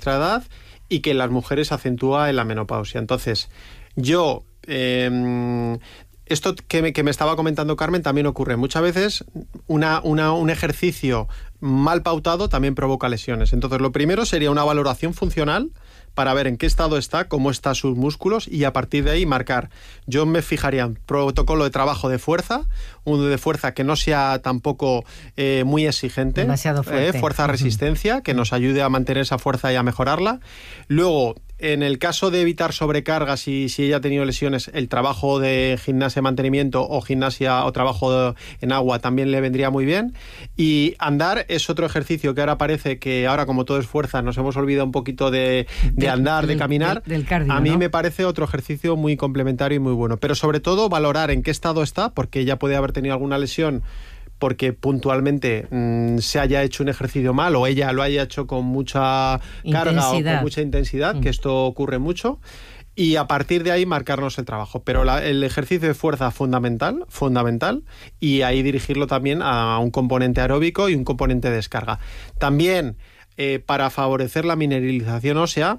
nuestra edad y que en las mujeres se acentúa en la menopausia. Entonces, yo... esto que me estaba comentando Carmen también ocurre. Muchas veces un ejercicio mal pautado también provoca lesiones. Entonces, lo primero sería una valoración funcional para ver en qué estado está, cómo están sus músculos y a partir de ahí marcar. Yo me fijaría en protocolo de trabajo de fuerza, uno de fuerza que no sea tampoco muy exigente. Demasiado fuerte. Fuerza-resistencia, que nos ayude a mantener esa fuerza y a mejorarla. Luego, en el caso de evitar sobrecargas, si ella ha tenido lesiones, el trabajo de gimnasia de mantenimiento o gimnasia o trabajo en agua también le vendría muy bien. Y andar es otro ejercicio que ahora parece que ahora, como todo es fuerza, nos hemos olvidado un poquito de andar, de caminar. Del cardio, a mí, ¿no? me parece otro ejercicio muy complementario y muy bueno. Pero sobre todo valorar en qué estado está, porque ella puede haber tenido alguna lesión porque puntualmente se haya hecho un ejercicio mal o ella lo haya hecho con mucha carga o con mucha intensidad, que esto ocurre mucho, y a partir de ahí marcarnos el trabajo. Pero el ejercicio de fuerza fundamental, y ahí dirigirlo también a un componente aeróbico y un componente de descarga. También para favorecer la mineralización ósea,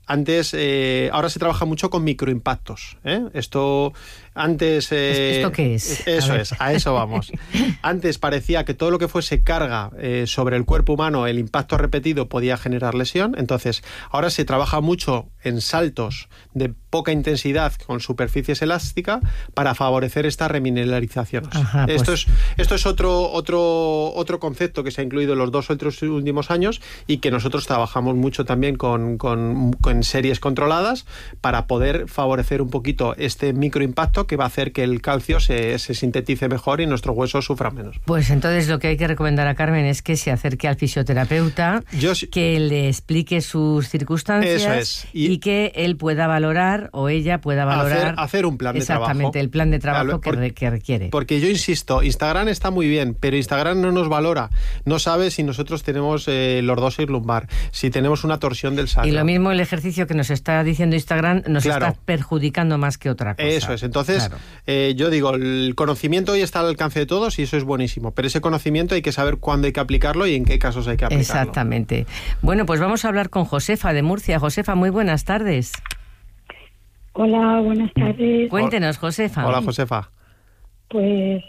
ahora se trabaja mucho con microimpactos. Esto antes... ¿Esto qué es? Eso es, a eso vamos. Antes parecía que todo lo que fuese carga sobre el cuerpo humano, el impacto repetido podía generar lesión. Entonces, ahora se trabaja mucho en saltos de poca intensidad con superficies elásticas para favorecer esta remineralización. Ajá, pues... Esto es otro concepto que se ha incluido en los 2 o 3 últimos años y que nosotros trabajamos mucho también con series controladas para poder favorecer un poquito este microimpacto que va a hacer que el calcio se sintetice mejor y nuestros huesos sufran menos. Pues entonces lo que hay que recomendar a Carmen es que se acerque al fisioterapeuta, que le explique sus circunstancias. Eso es. Y que él pueda valorar o ella pueda valorar hacer un plan de trabajo. Exactamente, el plan de trabajo que requiere. Porque yo insisto, Instagram está muy bien, pero Instagram no nos valora. No sabe si nosotros tenemos lordosis lumbar, si tenemos una torsión del sacro. Y lo mismo el ejercicio que nos está diciendo Instagram nos está perjudicando más que otra cosa. Eso es. Entonces, yo digo, el conocimiento hoy está al alcance de todos y eso es buenísimo, pero ese conocimiento hay que saber cuándo hay que aplicarlo y en qué casos hay que aplicarlo. Exactamente. Bueno, pues vamos a hablar con Josefa de Murcia. Josefa, muy buenas tardes. Hola, buenas tardes. Cuéntenos, Josefa. Hola, Josefa. Pues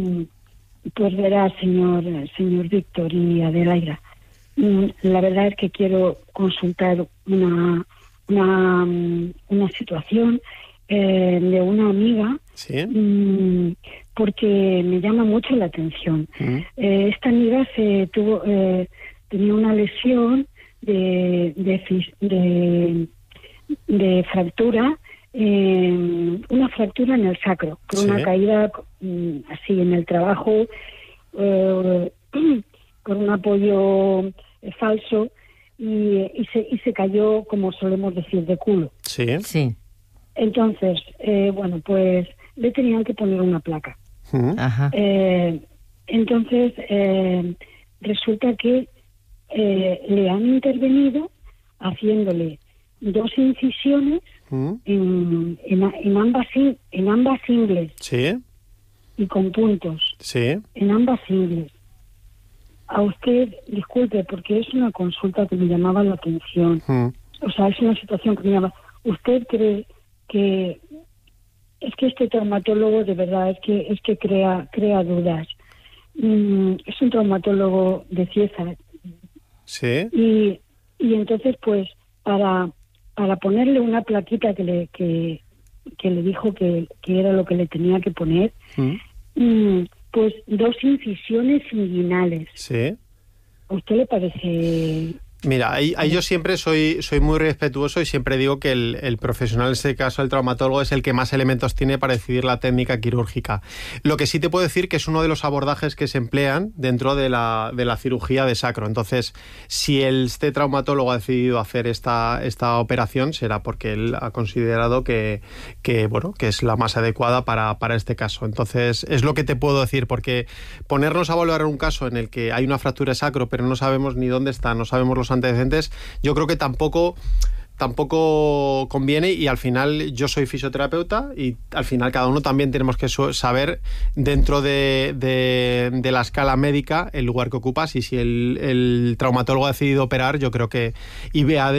verá, señor Víctor y Adelaida, la verdad es que quiero consultar una situación de una amiga, ¿sí? Porque me llama mucho la atención. Esta amiga tenía una lesión de fractura, una fractura en el sacro, por una caída así en el trabajo, con un apoyo falso y se cayó, como solemos decir, de culo. Sí. Entonces, pues le tenían que poner una placa. Ajá. Entonces, resulta que le han intervenido haciéndole 2 incisiones en ambas ingles. Sí. Y con puntos. Sí. En ambas ingles. A usted, disculpe, porque es una consulta que me llamaba la atención. O sea, es una situación que me llama. ¿Usted cree que es que este traumatólogo de verdad es que crea dudas? Es un traumatólogo de Cieza. Sí. Y entonces, pues, para ponerle una plaquita que le dijo que era lo que le tenía que poner, pues 2 incisiones inguinales. Sí. ¿A usted le parece Mira, ahí yo siempre soy muy respetuoso y siempre digo que el profesional, en este caso el traumatólogo, es el que más elementos tiene para decidir la técnica quirúrgica. Lo que sí te puedo decir que es uno de los abordajes que se emplean dentro de la cirugía de sacro. Entonces, si este traumatólogo ha decidido hacer esta operación, será porque él ha considerado que es la más adecuada para este caso. Entonces, es lo que te puedo decir, porque ponernos a valorar un caso en el que hay una fractura de sacro, pero no sabemos ni dónde está, no sabemos los antecedentes, yo creo que tampoco conviene, y al final yo soy fisioterapeuta y al final cada uno también tenemos que saber dentro de la escala médica el lugar que ocupas, y si el traumatólogo ha decidido operar, yo creo que